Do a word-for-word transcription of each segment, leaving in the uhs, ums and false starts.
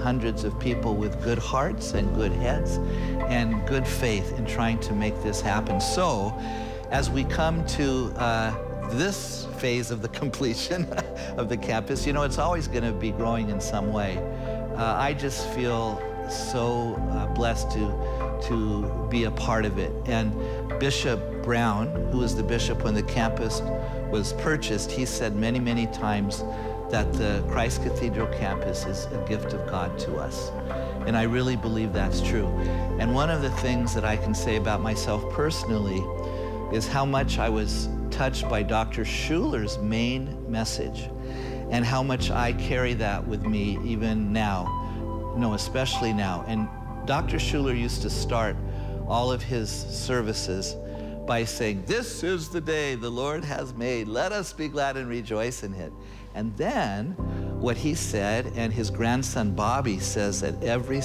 hundreds of people with good hearts and good heads and good faith in trying to make this happen. So, as we come to uh, this phase of the completion of the campus, you know, it's always going to be growing in some way. Uh, I just feel so uh, blessed to, to be a part of it. And Bishop Brown, who was the bishop when the campus was purchased, he said many, many times that the Christ Cathedral campus is a gift of God to us. And I really believe that's true. And one of the things that I can say about myself personally is how much I was touched by Doctor Schuler's main message and how much I carry that with me even now, no, especially now. And Doctor Schuler used to start all of his services by saying, "This is the day the Lord has made. Let us be glad and rejoice in it." And then what he said, and his grandson Bobby says at every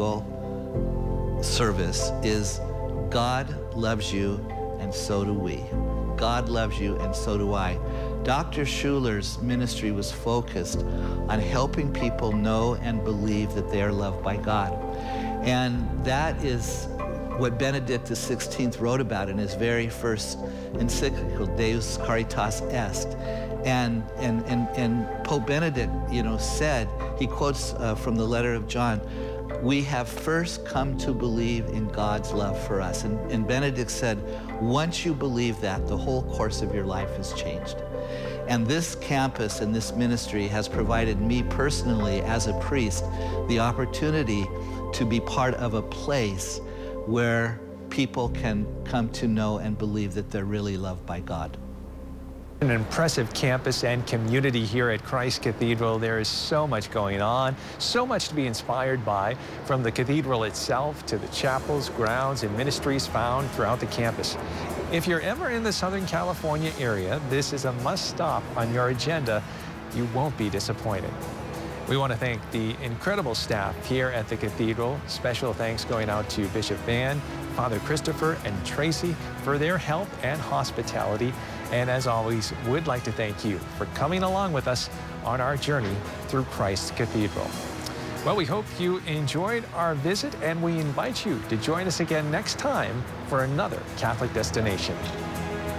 single service, is God loves you and so do we. God loves you and so do I. Doctor Schuler's ministry was focused on helping people know and believe that they are loved by God. And that is what Benedict the sixteenth wrote about in his very first encyclical, Deus Caritas Est. And, and, and, and Pope Benedict, you know, said, he quotes uh, from the letter of John, "We have first come to believe in God's love for us." And, and Benedict said, once you believe that, the whole course of your life has changed. And this campus and this ministry has provided me personally, as a priest, the opportunity to be part of a place where people can come to know and believe that they're really loved by God. An impressive campus and community here at Christ Cathedral. There is so much going on, so much to be inspired by, from the cathedral itself to the chapels, grounds, and ministries found throughout the campus. If you're ever in the Southern California area, this is a must-stop on your agenda. You won't be disappointed. We want to thank the incredible staff here at the Cathedral. Special thanks going out to Bishop Van, Father Christopher, and Tracy for their help and hospitality. And as always, we'd like to thank you for coming along with us on our journey through Christ Cathedral. Well, we hope you enjoyed our visit, and we invite you to join us again next time for another Catholic Destination.